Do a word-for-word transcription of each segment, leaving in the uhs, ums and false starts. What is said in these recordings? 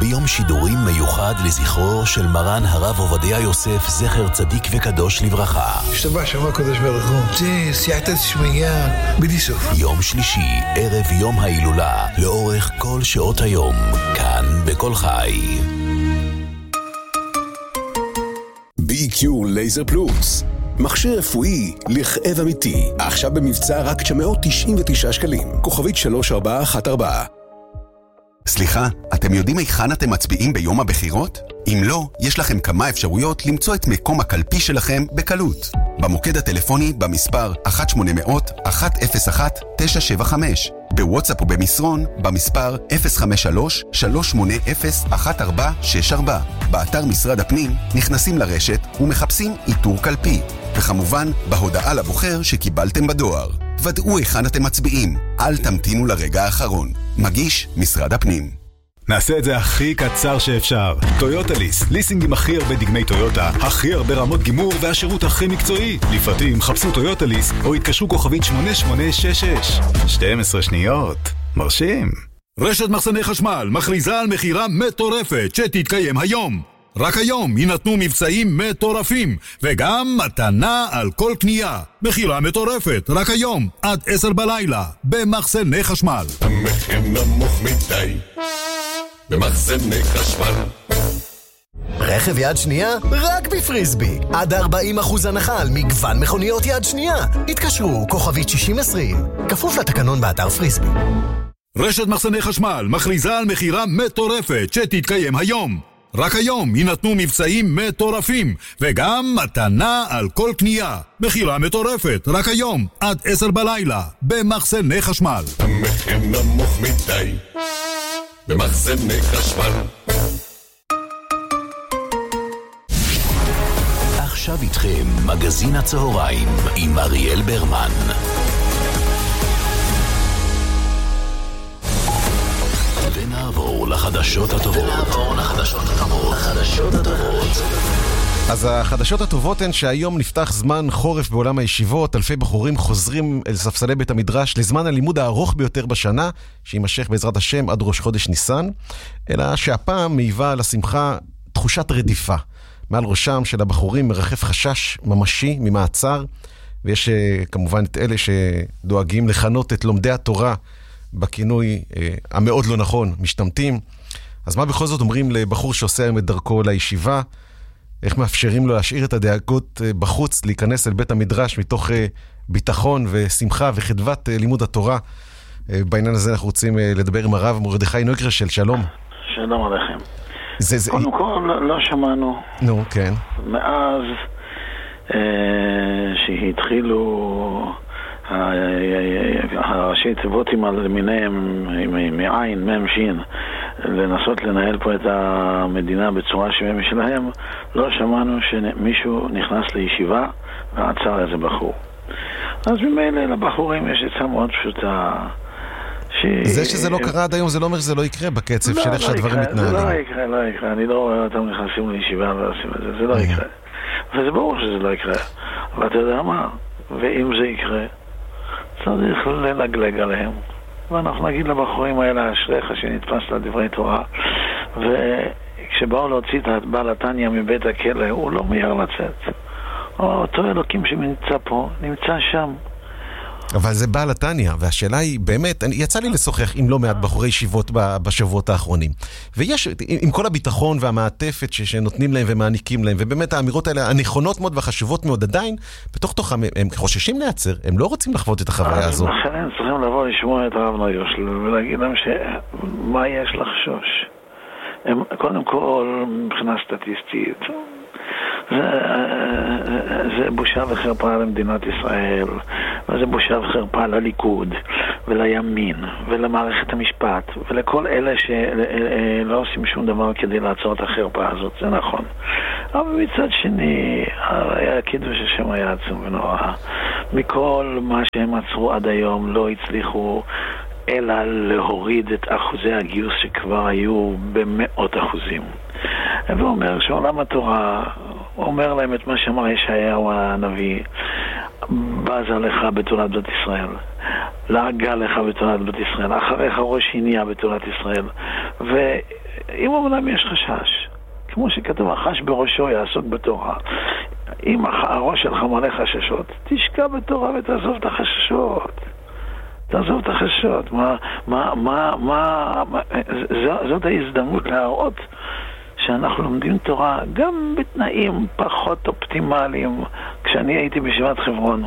ביום שידורים מיוחד לזכרו של מרן הרב עובדיה יוסף זכר צדיק וקדוש לברכה. השתבח שמה קדוש ברוך הוא. זה סייעתא דשמיא בלי סוף. יום שלישי, ערב יום ההילולה, לאורך כל שעות היום, כאן בכל חי. בי קיו לייזר פלוס, מכשיר רפואי לכאב אמיתי, עכשיו במבצע רק תשע מאות תשעים ותשעה שקלים, כוכבית שלוש ארבע אחת ארבע. סליחה, אתם יודעים היכן אתם מצביעים ביום הבחירות? אם לא, יש לכם כמה אפשרויות למצוא את מקום הקלפי שלכם בקלות. במוקד הטלפוני במספר אחת שמונה אפס אפס אחת אפס אחת תשע שבע חמש, בוואטסאפ ובמסרון במספר אפס חמש שלוש שלוש שמונה אפס אחת ארבע שש ארבע. באתר משרד הפנים נכנסים לרשת ומחפשים איתור קלפי, וכמובן בהודעה לבוחר שקיבלתם בדואר. ודאו היכן אתם מצביעים, אל תמתינו לרגע האחרון. מגיש משרד הפנים. נעשה את זה הכי קצר שאפשר. טויוטה ליס, ליסינג עם הכי הרבה דגמי טויוטה, הכי הרבה רמות גימור והשירות הכי מקצועי. לפרטים חפשו טויוטה ליס או התקשרו כוכבית שמונה שמונה שש שש. שתים עשרה שניות. מרשים. רשת מחסני חשמל מכריזה על מחירה מטורפת שתתקיים היום. רק היום יינתנו מבצעים מטורפים, וגם מתנה על כל קנייה. מחירה מטורפת, רק היום, עד עשר בלילה, במחסני חשמל. המחיר נמוך מדי, במחסני חשמל. רכב יד שנייה? רק בפריסבי. עד ארבעים אחוז הנחה על מגוון מכוניות יד שנייה. התקשרו, כוכבית שישים עשרים. כפוף לתקנון באתר פריסבי. רשת מחסני חשמל מכריזה על מחירה מטורפת שתתקיים היום. רק היום יינתנו מבצעים מטורפים, וגם מתנה על כל קנייה. מחירה מטורפת, רק היום, עד עשר בלילה, במחסני חשמל. המחיר נמוך מדי, במחסני חשמל. עכשיו איתכם מגזין הצהריים עם אריאל ברמן. ונעבור לחדשות הטובות. ונעבור לחדשות הטובות. לחדשות הטובות. אז החדשות הטובות הן שהיום נפתח זמן חורף בעולם הישיבות, אלפי בחורים חוזרים אל ספסלי בית המדרש לזמן הלימוד הארוך ביותר בשנה, שימשך בעזרת השם עד ראש חודש ניסן, אלא שהפעם מעיבה על השמחה תחושת רדיפה. מעל ראשם של הבחורים מרחף חשש ממשי ממעצר, ויש כמובן את אלה שדואגים לכנות את לומדי התורה בכינוי אה, המאוד לא נכון, משתמטים. אז מה בכל זאת אומרים לבחור שעושה היום את דרכו לישיבה? איך מאפשרים לו להשאיר את הדאגות אה, בחוץ, להיכנס אל בית המדרש מתוך אה, ביטחון ושמחה וחדוות אה, לימוד התורה? אה, בעניין הזה אנחנו רוצים אה, לדבר עם הרב מרדכי נויגרשל. שלום. שלום עליכם. זה, זה... קודם כל לא, לא שמענו. נו, כן. מאז אה, שהתחילו הראשי תיבותים על מיניהם מעין, מם, שין, לנסות לנהל פה את המדינה בצורה שהם משלהם, לא שמענו שמישהו נכנס לישיבה ועצר איזה בחור. אז ממילא לבחורים יש עצה מאוד פשוטה. זה שזה לא קרה עד היום זה לא אומר שזה לא יקרה בקצב של איך שהדברים מתנהלים. זה לא יקרה, לא יקרה. אני לא רואה אותם נכנסים לישיבה ועושים את זה, זה לא יקרה. וזה ברור שזה לא יקרה. אבל אתה יודע מה? ואם זה יקרה, צריך ללגלג עליהם. ואנחנו נגיד לבחורים האלה, אשריך שנתפסת על דברי תורה. וכשבאו להוציא את בעל התניא מבית הכלא, הוא לא מיהר לצאת. אותו אלוקים שנמצא פה, נמצא שם. אבל זה בעל התניא, והשאלה היא באמת, אני, יצא לי לשוחח עם לא מעט בחורי ישיבות בשבועות האחרונים, ויש, עם כל הביטחון והמעטפת ש, שנותנים להם ומעניקים להם, ובאמת האמירות האלה הנכונות מאוד והחשובות מאוד עדיין, בתוך תוכם הם, הם חוששים להיעצר, הם לא רוצים לחוות את החוויה הזו. לכן הם צריכים לבוא לשמוע את הרב נויגרשל ולהגיד להם שמה יש לחשוש. הם, קודם כל, מבחינה סטטיסטית, זה, זה בושה וחרפה למדינת ישראל, וזה בושה וחרפה לליכוד ולימין ולמערכת המשפט ולכל אלה שלא עושים שום דבר כדי לעצור את החרפה הזאת, זה נכון. אבל מצד שני, היה קידוש השם היה עצום ונורא. מכל מה שהם עצרו עד היום לא הצליחו אלא להוריד את אחוזי הגיוס שכבר היו במאות אחוזים. והוא אומר שעולם התורה אומר להם את מה שאמר ישעיהו הנביא, בזה לך בתורת בת ישראל, לעגה לך בתורת בת ישראל, אחריך ראש הנייה בתורת ישראל. אם אומנם יש חשש, כמו שכתוב, החש בראשו יעסוק בתורה. אם הראש שלך מלא חששות, תשקע בתורה ותעזוב את החששות. תעזוב את החששות. מה, מה, מה, מה, מה, זאת ההזדמנות להראות שאנחנו לומדים תורה גם בתנאים פחות אופטימליים. כשאני הייתי בישיבת חברון,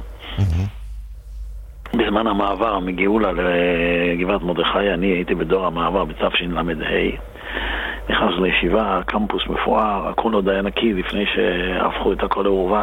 בזמן המעבר מגאולה לגבעת מרדכי, אני הייתי בדור המעבר בתשל"ה. נכנסנו לישיבה, קמפוס מפואר, הכל עוד היה נקי לפני שהפכו את הכל לעורבה.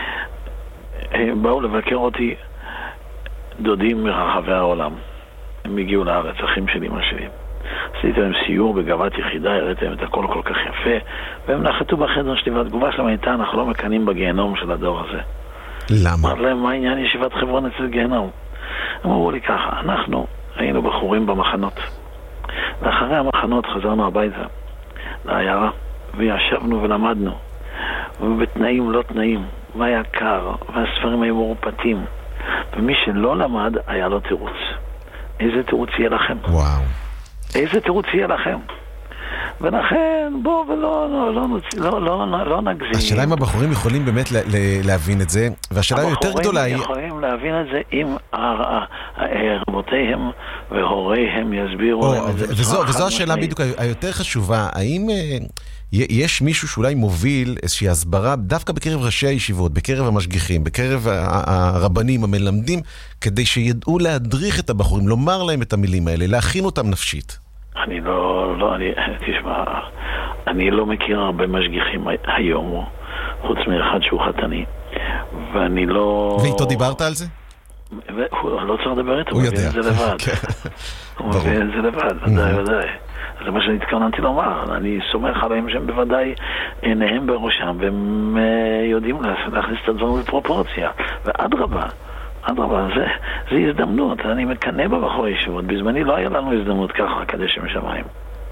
באו לבקר אותי דודים מרחבי העולם. הם הגיעו לארץ, אחים שלי, אמא שלי. עשיתי להם סיור בגבעת יחידה, הראיתי להם את הכל כל כך יפה, והם נחתו בחדר שלי, והתגובה שלהם הייתה, אנחנו לא מקנים בגיהנום של הדור הזה. למה? אמרתי להם, מה העניין ישיבת חברון אצל גיהנום? הם אמרו לי ככה, אנחנו היינו בחורים במחנות, ואחרי המחנות חזרנו הביתה לעיירה, וישבנו ולמדנו, ובתנאים לא תנאים, והיה קר, והספרים היו מרופטים, ומי שלא למד היה לו תירוץ. איזה תירוץ יהיה לכם? וואו. איזה תירוץ יהיה לכם? ולכן בוא ולא לא, לא, לא, לא, לא, לא נגזים. השאלה אם הבחורים יכולים באמת לה, להבין את זה, והשאלה היותר גדולה היא... הבחורים יכולים להבין את זה אם רבותיהם והוריהם יסבירו או, להם את זה. וזו, וזו השאלה בדיוק היותר חשובה, האם יש מישהו שאולי מוביל איזושהי הסברה דווקא בקרב ראשי הישיבות, בקרב המשגיחים, בקרב הרבנים המלמדים, כדי שידעו להדריך את הבחורים, לומר להם את המילים האלה, להכין אותם נפשית? אני לא, לא, אני, תשמע, אני לא מכיר הרבה משגיחים היום, חוץ מאחד שהוא חתני, ואני לא... ואיתו דיברת על זה? הוא לא צריך לדבר איתו, הוא יודע. הוא מבין את זה לבד. הוא מבין את זה לבד, ודאי, ודאי. זה מה שאני התכווננתי לומר, אני סומך עליהם שהם בוודאי עיניהם בראשם, והם יודעים להכניס את הדברים בפרופורציה, ואדרבה. אדרבה, זה, זה הזדמנות, אני מקנה בבחור ישיבות, בזמני לא היה לנו הזדמנות ככה, קדש שם שמיים.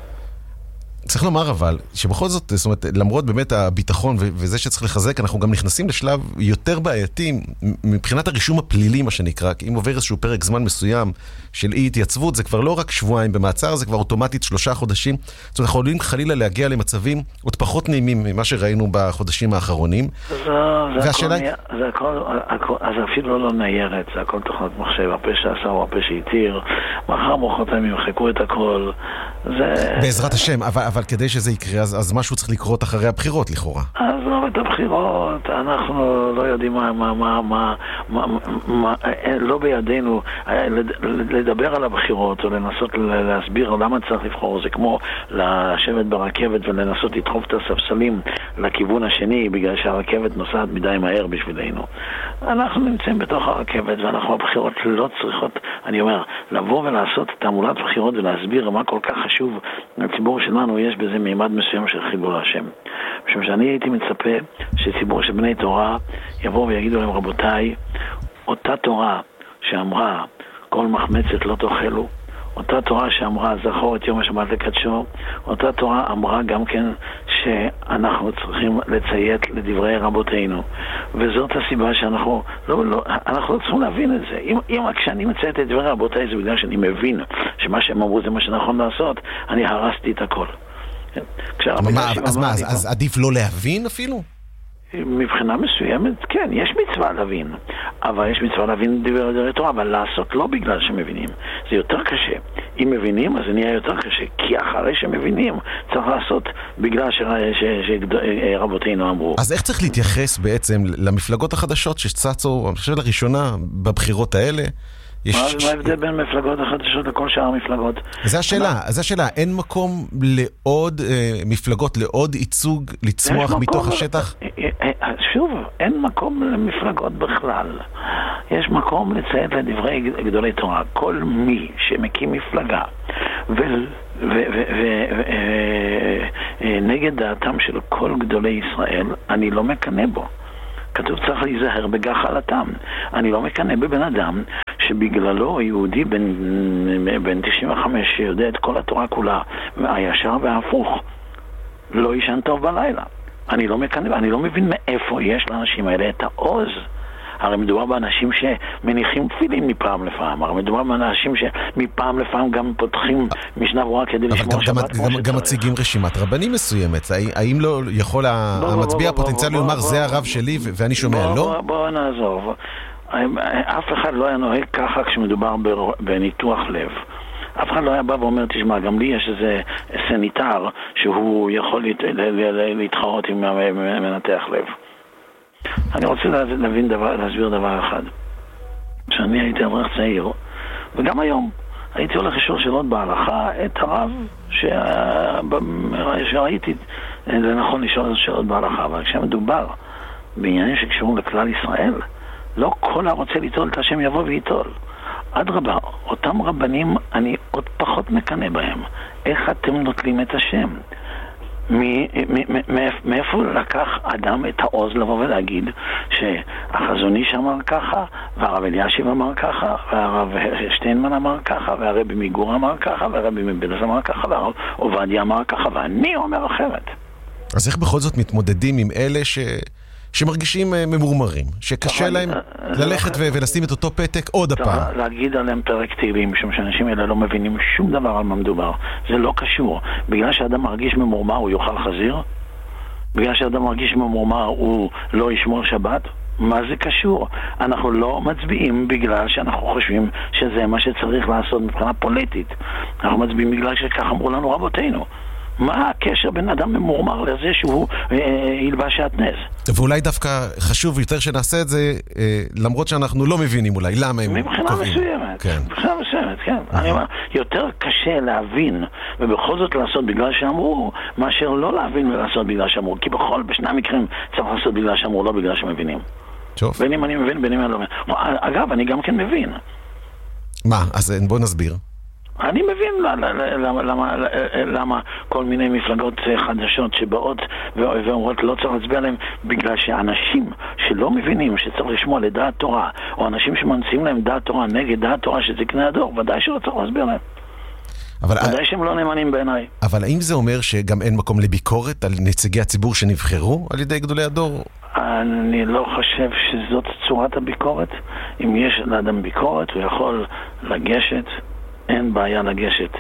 צריך לומר אבל, שבכל זאת, זאת אומרת, למרות באמת הביטחון וזה שצריך לחזק, אנחנו גם נכנסים לשלב יותר בעייתי מבחינת הרישום הפלילי, מה שנקרא, כי אם עובר איזשהו פרק זמן מסוים של אי התייצבות, זה כבר לא רק שבועיים במעצר, זה כבר אוטומטית שלושה חודשים. זאת אומרת, אנחנו יכולים חלילה להגיע למצבים עוד פחות נעימים ממה שראינו בחודשים האחרונים. והשאלה... זה הכל, אז אפילו לא ניירת, זה הכל תוכנת מחשב, הפה שעשה הוא הפה שהתיר, מחר מוחרתיים ימחקו את הכל. זה... בעזרת השם, אבל, אבל כדי שזה יקרה, אז, אז משהו צריך לקרות אחרי הבחירות, לכאורה. אז לא את הבחירות, אנחנו לא יודעים מה, מה, מה, מה, מה, מה, לא בידינו לדבר על הבחירות, או לנסות להסביר למה צריך לבחור. זה כמו לשבת ברכבת ולנסות לדחוף את הספסלים לכיוון השני, בגלל שהרכבת נוסעת מדי מהר בשבילנו. אנחנו נמצאים בתוך הרכבת, ואנחנו הבחירות לא צריכות, אני אומר, לבוא ולעשות תעמולת בחירות ולהסביר מה כל כך חשוב לציבור שלנו, יש בזה מימד מסוים של חיבור להשם. משום שאני הייתי מצפה שציבור של בני תורה יבואו ויגידו להם, רבותיי, אותה תורה שאמרה כל מחמצת לא תאכלו, אותה תורה שאמרה זכור את יום השבת לקדשו, אותה תורה אמרה גם כן שאנחנו צריכים לציית לדברי רבותינו, וזאת הסיבה שאנחנו לא, לא, אנחנו לא צריכים להבין את זה. אם, אם כשאני מציית את דברי רבותיי זה בגלל שאני מבין שמה שהם אמרו זה מה שנכון לעשות, אני הרסתי את הכל. מה, אז מה, אז, אז עדיף לא להבין אפילו? מבחינה מסוימת, כן, יש מצווה להבין, אבל יש מצווה להבין דברי תורה, אבל לעשות לא בגלל שמבינים, זה יותר קשה. אם מבינים, אז זה נהיה יותר קשה, כי אחרי שמבינים, צריך לעשות בגלל שרבותינו אמרו. אז איך צריך להתייחס בעצם למפלגות החדשות שצצו, אני חושב לראשונה, בבחירות האלה? מה ההבדל בין מפלגות החדשות לכל שאר המפלגות? זה השאלה, זה השאלה. אין מקום לעוד מפלגות, לעוד ייצוג לצמוח מתוך השטח? שוב, אין מקום למפלגות בכלל. יש מקום לציית לדברי גדולי תורה. כל מי שמקים מפלגה ונגד דעתם של כל גדולי ישראל, אני לא מקנה בו. כתוב צריך להיזהר בגחלתם. אני לא מקנה בבן אדם שבגללו יהודי בן, בן תשעים וחמש שיודע את כל התורה כולה, הישר וההפוך, לא ישן טוב בלילה. אני לא מקנה, אני לא מבין מאיפה יש לאנשים האלה את העוז הרי מדובר באנשים שמניחים תפילים מפעם לפעם, הרי מדובר באנשים שמפעם לפעם גם פותחים משנה ברורה כדי לשמור שבת כמו שצריך. גם מציגים רשימת רבנים מסוימת, האם לא יכול המצביע הפוטנציאלי לומר זה הרב שלי ואני שומע לא? בואו נעזור, אף אחד לא היה נוהג ככה כשמדובר בניתוח לב. אף אחד לא היה בא ואומר, תשמע, גם לי יש איזה סניטר שהוא יכול להתחרות עם מנתח לב. אני רוצה להבין דבר, להסביר דבר אחד. כשאני הייתי אברך צעיר, וגם היום, הייתי הולך לשאול שאלות בהלכה את הרב שראיתי לנכון לשאול שאלות בהלכה, אבל כשמדובר בעניינים שקשורים לכלל ישראל, לא כל הרוצה ליטול את השם יבוא ויטול. אדרבה, אותם רבנים אני עוד פחות מקנה בהם. איך אתם נוטלים את השם? מאיפה לקח אדם את העוז לבוא ולהגיד שהחזון איש אמר ככה, והרב אלישיב אמר ככה, והרב שטיינמן אמר ככה, והרבי מגור אמר ככה, והרבי מבלז אמר ככה, והרב עובדיה אמר ככה, ואני אומר אחרת. אז איך בכל זאת מתמודדים עם אלה ש... שמרגישים ממורמרים, שקשה להם ללכת ולשים את אותו פתק עוד הפעם? להגיד עליהם פרק תהילים, משום שאנשים האלה לא מבינים שום דבר על מה מדובר. זה לא קשור. בגלל שאדם מרגיש ממורמר הוא יאכל חזיר? בגלל שאדם מרגיש ממורמר הוא לא ישמור שבת? מה זה קשור? אנחנו לא מצביעים בגלל שאנחנו חושבים שזה מה שצריך לעשות מבחינה פוליטית. אנחנו מצביעים בגלל שכך אמרו לנו רבותינו. מה הקשר בין אדם ממורמר לזה שהוא ילבש שעטנז? ואולי דווקא חשוב יותר שנעשה את זה, למרות שאנחנו לא מבינים אולי למה הם מבחינה מסוימת. מבחינה מסוימת, כן. אני אומר, יותר קשה להבין ובכל זאת לעשות בגלל שאמרו, מאשר לא להבין ולעשות בגלל שאמרו. כי בכל, בשני המקרים צריך לעשות בגלל שאמרו, לא בגלל שמבינים. בין אם אני מבין, בין אם אני לא מבין. אגב, אני גם כן מבין. מה? אז בוא נסביר. אני מבין למה, למה, למה כל מיני מפלגות חדשות שבאות ואומרות לא צריך להצביע עליהם, בגלל שאנשים שלא מבינים שצריך לשמוע לדעת תורה, או אנשים שמנציאים להם דעת תורה נגד דעת תורה שתקנה הדור, ודאי שלא צריך להסביר להם. ודאי שהם לא נאמנים בעיניי. אבל האם זה אומר שגם אין מקום לביקורת על נציגי הציבור שנבחרו על ידי גדולי הדור? אני לא חושב שזאת צורת הביקורת. אם יש לאדם ביקורת, הוא יכול לגשת, אין בעיה לגשת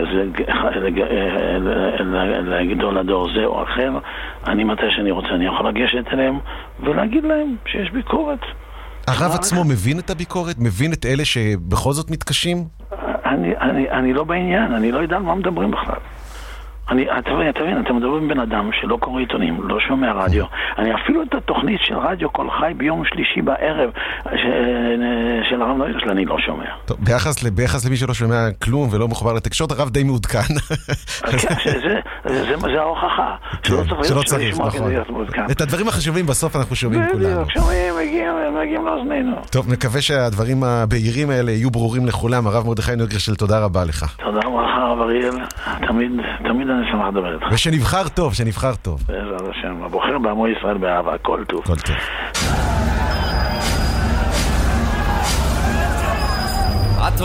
לגדול הדור זה או אחר. אני מתי שאני רוצה, אני יכול לגשת אליהם ולהגיד להם שיש ביקורת. הרב עצמו מבין את הביקורת? מבין את אלה שבכל זאת מתקשים? אני, אני, אני לא בעניין, אני לא יודע על מה מדברים בכלל. אני, תבין, תבין, אתם מדברים בן אדם שלא קורא עיתונים, לא שומע רדיו. אני אפילו את התוכנית של רדיו כל חי ביום שלישי בערב של הרב נוירש, אני לא שומע. טוב, ביחס, ביחס למי שלא שומע כלום ולא מחובר לתקשורת, הרב די מעודכן. זה ההוכחה. שלא צריך, נכון. את הדברים החשובים בסוף אנחנו שומעים כולנו. שומעים, מגיעים לאוזנינו. טוב, מקווה שהדברים הבהירים האלה יהיו ברורים לכולם. הרב מרדכי נוירש, תודה רבה לך. תודה רבה, הרב אריאל. תמיד, תמיד אני שמח לדבר איתך. ושנבחר טוב, שנבחר טוב. בעזרת השם, הבוחר בעמו ישראל באהבה, כל טוב. כל טוב.